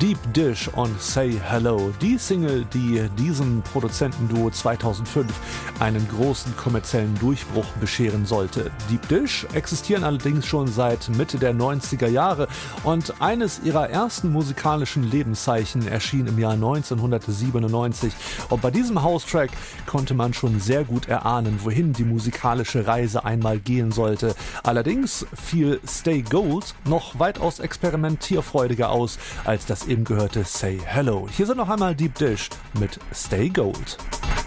Deep Dish und Say Hello, die Single, die diesem Produzentenduo 2005 einen großen kommerziellen Durchbruch bescheren sollte. Deep Dish existieren allerdings schon seit Mitte der 90er Jahre und eines ihrer ersten musikalischen Lebenszeichen erschien im Jahr 1997 und bei diesem House-Track konnte man schon sehr gut erahnen, wohin die musikalische Reise einmal gehen sollte. Allerdings fiel Stay Gold noch weitaus experimentierfreudiger aus als das eben gehörte Say Hello. Hier sind noch einmal Deep Dish mit Stay Gold.